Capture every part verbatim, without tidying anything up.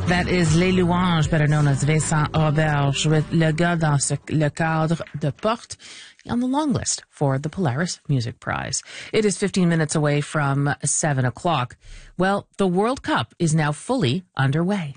That is Les Louanges, better known as Vincent Auberge, with Le Gars dans le cadre de Porte on the long list for the Polaris Music Prize. It is fifteen minutes away from seven o'clock. Well, the World Cup is now fully underway.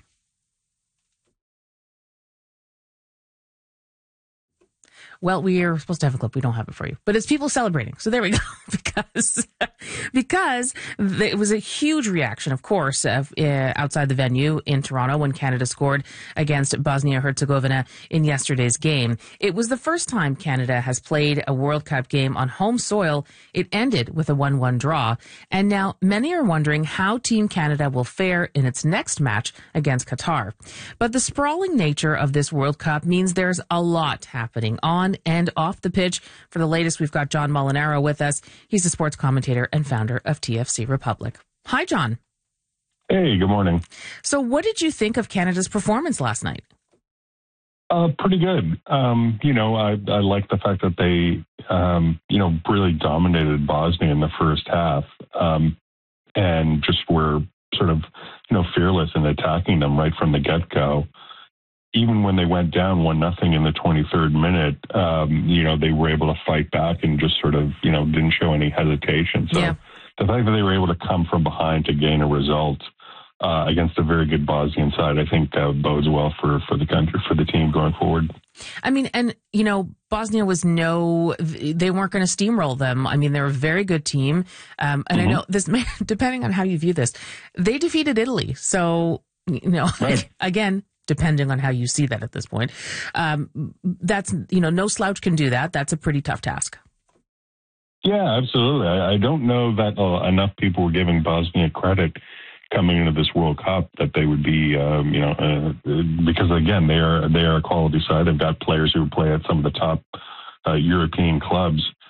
Well, we are supposed to have a clip. We don't have it for you. But it's people celebrating. So there we go. because because it was a huge reaction, of course, uh, outside the venue in Toronto when Canada scored against Bosnia-Herzegovina in yesterday's game. It was the first time Canada has played a World Cup game on home soil. It ended with a one one draw. And now many are wondering how Team Canada will fare in its next match against Qatar. But the sprawling nature of this World Cup means there's a lot happening on and off the pitch. For the latest, we've got John Molinaro with us. He's a sports commentator and founder of T F C Republic. Hi, John. Hey, good morning. So what did you think of Canada's performance last night? Uh, pretty good. Um, you know, I, I like the fact that they, um, you know, really dominated Bosnia in the first half um, and just were sort of, you know, fearless in attacking them right from the get-go. Even when they went down one nothing in the twenty-third minute, um, you know, they were able to fight back and just sort of, you know, didn't show any hesitation. So yeah. the fact that they were able to come from behind to gain a result uh, against a very good Bosnian side, I think uh, bodes well for, for the country, for the team going forward. I mean, and, you know, Bosnia was no, they weren't going to steamroll them. I mean, they're a very good team. Um, and mm-hmm. I know this, depending on how you view this, they defeated Italy. So, you know, right. again, depending on how you see that at this point. Um, that's, you know, no slouch can do that. That's a pretty tough task. Yeah, absolutely. I, I don't know that uh, enough people were giving Bosnia credit coming into this World Cup that they would be, um, you know, uh, because again, they are, they are a quality side. They've got players who play at some of the top uh, European clubs.